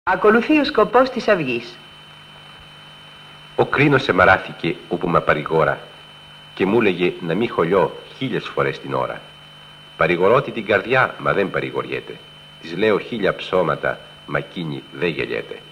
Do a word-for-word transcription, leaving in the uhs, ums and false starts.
Ακολουθεί ο σκοπός της αυγής. Ο κρίνος εμαράθηκε όπου μα παρηγόρα και μου έλεγε να μη χωλιώ χίλιες φορές την ώρα. Παρηγορώτη την καρδιά, μα δεν παρηγοριέται. Της λέω χίλια ψώματα, μα εκείνη δεν γελιέται.